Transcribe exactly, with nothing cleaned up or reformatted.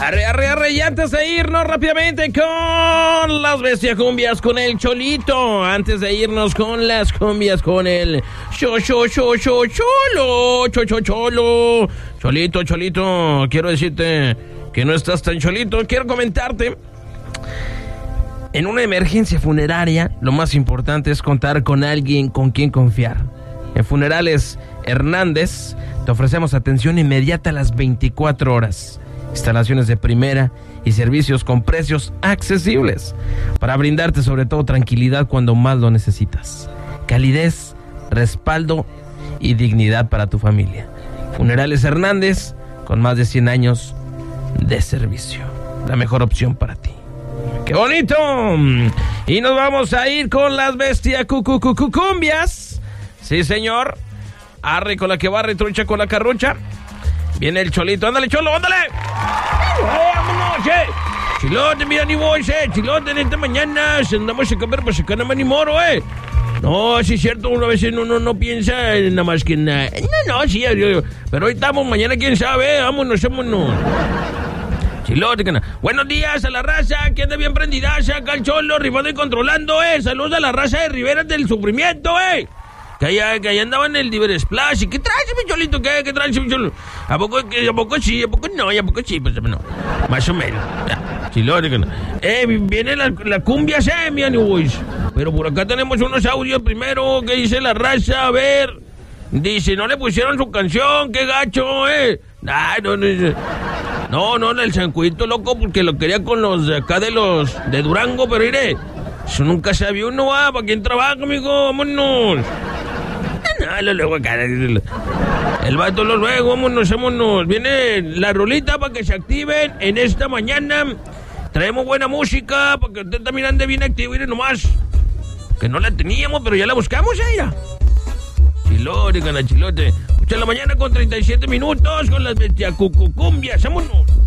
Arre, arre, arre, y antes de irnos rápidamente con las bestiacumbias con el Cholito. Antes de irnos con las cumbias con el cho, cho, cho, cho, cholo, cho, cho, cholo. Cholito, Cholito, quiero decirte que no estás tan cholito. Quiero comentarte. En una emergencia funeraria, lo más importante es contar con alguien con quien confiar. En Funerales Hernández te ofrecemos atención inmediata a las veinticuatro horas. Instalaciones de primera y servicios con precios accesibles para brindarte sobre todo tranquilidad cuando más lo necesitas. Calidez, respaldo y dignidad para tu familia. Funerales Hernández, con más de cien años de servicio. La mejor opción para ti. ¡Qué bonito! Y nos vamos a ir con las bestias cucucucumbias. Sí, señor. Arre con la que barre, trucha con la carrucha. Viene el Cholito. ¡Ándale, Cholo, ándale! ¡Eh, vámonos, eh! Chilote, mira ni vos, eh. Chilote, en esta mañana andamos a comer para sacar a ni moro, eh. No, sí es cierto, uno a veces no, no, no piensa en nada más que en... No, no, sí, yo, pero hoy estamos, mañana quién sabe, eh. Vámonos, vámonos. Chilote, cana. Buenos días a la raza, que anda bien prendida, acá el Cholo, rifando y controlando, eh. Saludos a la raza de Rivera del Sufrimiento, eh. Que allá, que allá andaba en el Diver Splash. ¿Y qué traes, mi Cholito? ¿Qué, qué traes, mi Cholo? ¿A poco, ¿A poco sí? ¿A poco no? ¿Y a poco sí? Pues no. Más o menos. Ya. Chilote, que no. Eh, viene la, la cumbia semia, New Boys. Pero por acá tenemos unos audios primero que dice la raza. A ver. Dice, no le pusieron su canción. Qué gacho, eh. Ay, no, no. No, no, el Sancuito, loco, porque lo quería con los de acá de los de Durango. Pero mire, eso nunca sabía uno, ah. ¿Para quién trabaja, amigo? Vámonos. No, luego acá, el vato lo luego, vámonos, vámonos. Viene la rolita para que se activen en esta mañana. Traemos buena música para que usted también ande bien activo. Mire nomás, que no la teníamos, pero ya la buscamos ella. Chilote, cana, chilote. ocho de la mañana con treinta y siete minutos con las bestiacucumbias. Vámonos.